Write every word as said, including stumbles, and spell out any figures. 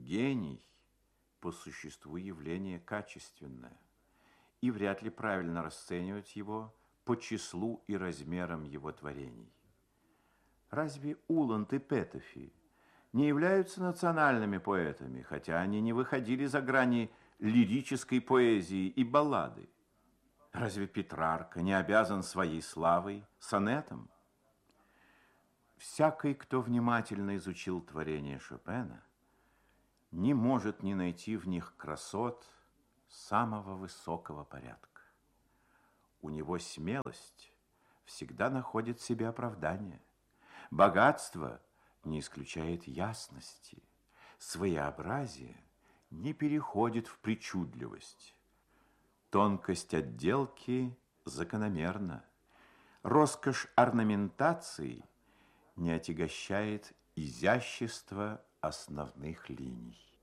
Гений по существу явление качественное, и вряд ли правильно расценивать его по числу и размерам его творений. Разве Уланд и Петөфи не являются национальными поэтами, хотя они не выходили за грани лирической поэзии и баллады? Разве Петрарка не обязан своей славой сонетом? Всякий, кто внимательно изучил творения Шопена, не может не найти в них красот самого высокого порядка. У него смелость всегда находит себе оправдание. Богатство не исключает ясности. Своеобразие не переходит в причудливость. Тонкость отделки закономерна. Роскошь орнаментации не отягощает изящество основных линий.